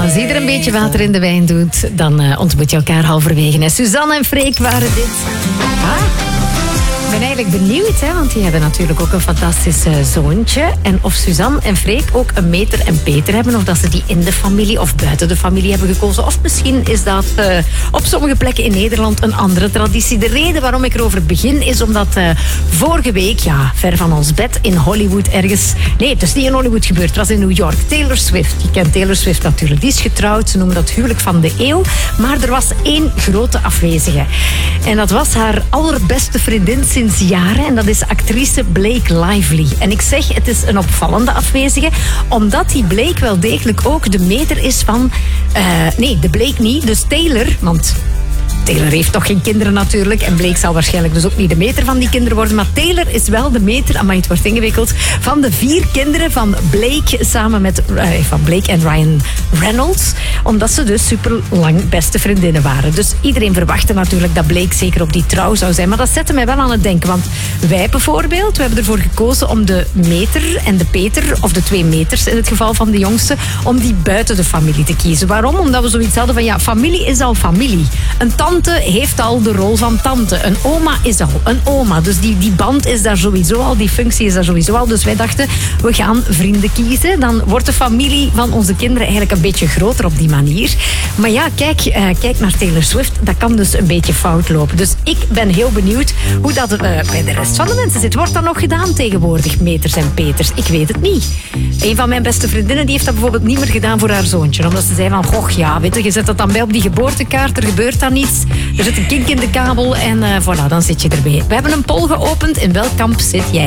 Als ieder een beetje water in de wijn doet, dan ontmoet je elkaar halverwege. En Suzanne en Freek waren dit. Ik ben eigenlijk benieuwd, hè, want die hebben natuurlijk ook een fantastisch zoontje. En of Suzanne en Freek ook een Meter en Peter hebben, of dat ze die in de familie of buiten de familie hebben gekozen. Of misschien is dat op sommige plekken in Nederland een andere traditie. De reden waarom ik erover begin is omdat vorige week, ja, ver van ons bed, in Hollywood ergens... Nee, het is niet in Hollywood gebeurd, het was in New York. Taylor Swift, je kent Taylor Swift natuurlijk, die is getrouwd. Ze noemen dat huwelijk van de eeuw. Maar er was één grote afwezige. En dat was haar allerbeste vriendin sinds jaren. En dat is actrice Blake Lively. En ik zeg, het is een opvallende afwezige, omdat die Blake wel degelijk ook de meter is van... nee, de Blake niet, dus Taylor, want... Taylor heeft toch geen kinderen natuurlijk. En Blake zal waarschijnlijk dus ook niet de meter van die kinderen worden. Maar Taylor is wel de meter, amai, het wordt ingewikkeld, van de 4 kinderen van Blake samen met van Blake en Ryan Reynolds. Omdat ze dus super lang beste vriendinnen waren. Dus iedereen verwachtte natuurlijk dat Blake zeker op die trouw zou zijn. Maar dat zette mij wel aan het denken. Want wij bijvoorbeeld, we hebben ervoor gekozen om de meter en de Peter, of de 2 meters in het geval van de jongste, om die buiten de familie te kiezen. Waarom? Omdat we zoiets hadden van, ja, familie is al familie. Een tante heeft al de rol van tante. Een oma is al een oma. Dus die band is daar sowieso al. Die functie is daar sowieso al. Dus wij dachten, we gaan vrienden kiezen. Dan wordt de familie van onze kinderen eigenlijk een beetje groter op die manier. Maar ja, kijk naar Taylor Swift. Dat kan dus een beetje fout lopen. Dus ik ben heel benieuwd hoe dat bij de rest van de mensen zit. Wordt dat nog gedaan tegenwoordig, Meters en Peters? Ik weet het niet. Een van mijn beste vriendinnen die heeft dat bijvoorbeeld niet meer gedaan voor haar zoontje. Omdat ze zei van, goh, ja, weet je zet dat dan bij op die geboortekaart. Er gebeurt dan niets. Er zit een kink in de kabel en voilà, dan zit je erbij. We hebben een poll geopend. In welk kamp zit jij?